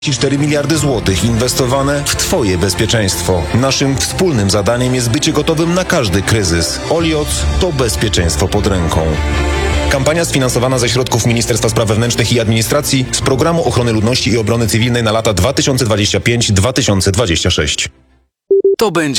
4 miliardy złotych inwestowane w Twoje bezpieczeństwo. Naszym wspólnym zadaniem jest bycie gotowym na każdy kryzys. Olioc to bezpieczeństwo pod ręką. Kampania sfinansowana ze środków Ministerstwa Spraw Wewnętrznych i Administracji z Programu Ochrony Ludności i Obrony Cywilnej na lata 2025-2026. To będzie